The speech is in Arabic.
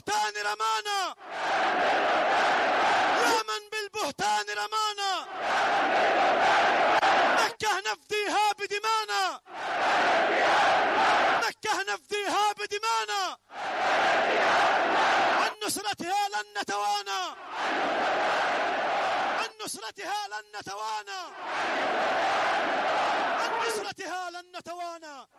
بالبهتان رمانا، يا من بالبهتان رمانا، مكة نفديها بدمانا، مكة نفديها بدمانا، عن نصرتها لن نتوانى، عن نصرتها لن نتوانى، عن نصرتها لن نتوانى.